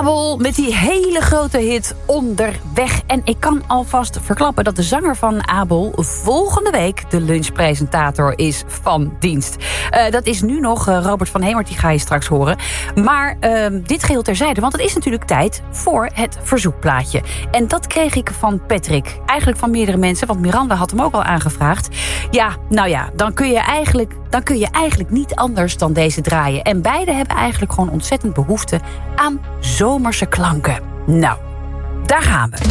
Abel met die hele grote hit Onderweg. En ik kan alvast verklappen dat de zanger van Abel volgende week de lunchpresentator is van dienst. Dat is nu nog Robert van Hemert, die ga je straks horen. Maar dit geheel terzijde, want het is natuurlijk tijd voor het verzoekplaatje. En dat kreeg ik van Patrick. Eigenlijk van meerdere mensen, want Miranda had hem ook al aangevraagd. Ja, nou ja, dan kun je eigenlijk niet anders dan deze draaien. En beide hebben eigenlijk gewoon ontzettend behoefte aan zomerse klanken. Nou, daar gaan we.